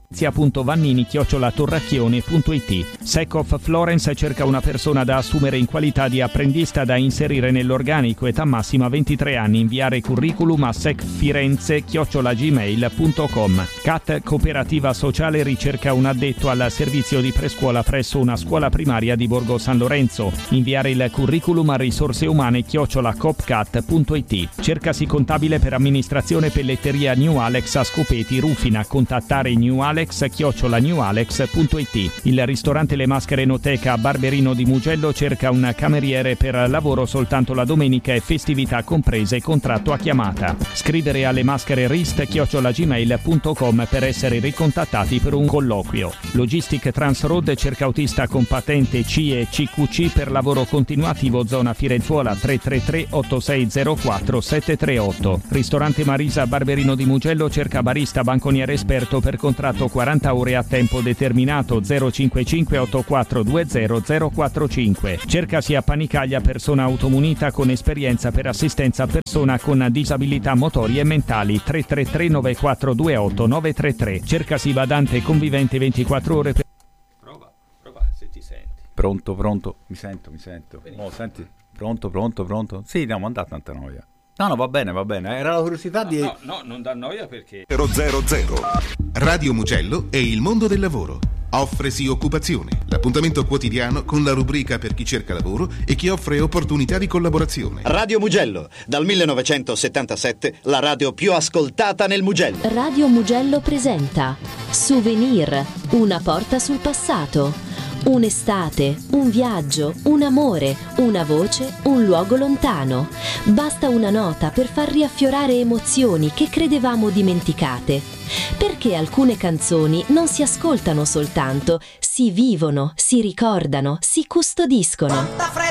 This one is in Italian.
Vannini@torracchione.it. Sec of Florence cerca una persona da assumere in qualità di apprendista da inserire nell'organico, età massima 23 anni, inviare curriculum a secfirenze@gmail.com. CAT Cooperativa Sociale ricerca un addetto al servizio di prescuola presso una scuola primaria di Borgo San Lorenzo, inviare il curriculum a risorseumane@copcat.it. Cercasi contabile per amministrazione pelletteria New Alex a Scopeti Rufina, contattare newalex@newalex.it. Il ristorante Le Maschere Enoteca a Barberino di Mugello cerca un cameriere per lavoro soltanto la domenica e festività comprese, contratto a chiamata. Scrivere alle mascherist@gmail.com per essere ricontattati per un colloquio. Logistic Transroad cerca autista con patente C e CQC per lavoro continuativo, zona Firenzuola, 333 8604 738. Ristorante Marisa Barberino di Mugello cerca barista banconiere esperto per contratto 40 ore a tempo determinato, 055 8420 045. Cercasi a Panicaglia persona automunita con esperienza per assistenza a persona con disabilità motorie e mentali, 333 9428 933. Cercasi badante convivente 24 ore per... Prova se ti senti. Pronto, mi sento. Oh, senti, pronto. Sì, no, ma non dà tanta noia. No, va bene, era la curiosità di... No, non dà noia perché... 000. Radio Mugello e il mondo del lavoro. Offresi occupazione. L'appuntamento quotidiano con la rubrica per chi cerca lavoro e chi offre opportunità di collaborazione. Radio Mugello, dal 1977, la radio più ascoltata nel Mugello. Radio Mugello presenta Souvenir, una porta sul passato. Un'estate, un viaggio, un amore, una voce, un luogo lontano. Basta una nota per far riaffiorare emozioni che credevamo dimenticate. Perché alcune canzoni non si ascoltano soltanto, si vivono, si ricordano, si custodiscono.